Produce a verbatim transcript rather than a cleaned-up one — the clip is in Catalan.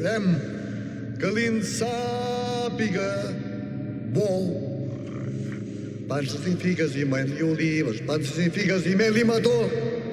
farem que l'insàpiga bo. Panses i figues i mel i olives, panses i figues i mel i mató.